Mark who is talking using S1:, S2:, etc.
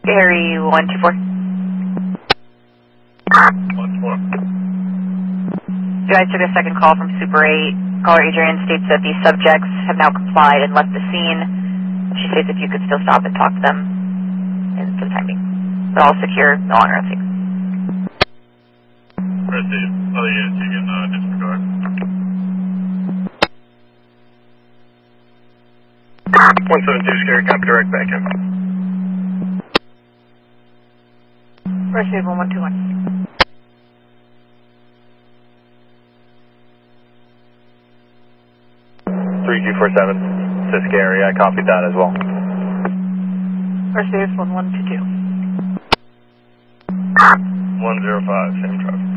S1: Gary 124.
S2: 124.
S1: You guys took a second call from Super 8. Caller Adrian states that the subjects have now complied and left the scene. She states if you could still stop and talk to them for the time being. They're all secure, no longer unsafe.
S2: Receive. Other units, you can disregard. 172, Scary, copy, direct back in.
S1: Receive 1121.
S2: 3247, this is Gary, I copied that as well.
S1: Receive 1122.
S2: 105, same truck.